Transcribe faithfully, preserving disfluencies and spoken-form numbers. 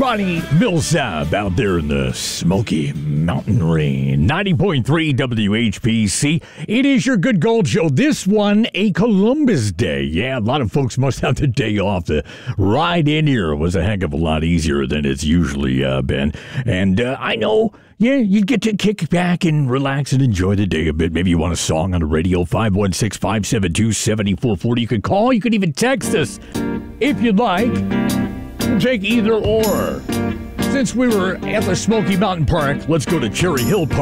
Ronnie Millsap out there in the Smoky Mountain Rain. ninety point three W H P C. It is your Good Gold Show. This one, a Columbus Day. Yeah, a lot of folks must have the day off. The ride in here was a heck of a lot easier than it's usually uh, been. And uh, I know, yeah, you get to kick back and relax and enjoy the day a bit. Maybe you want a song on the radio, five one six, five seven two, seven four four zero. You could call, you could even text us if you'd like. We'll take either or. Since we were at the Smoky Mountain Park, let's go to Cherry Hill Park.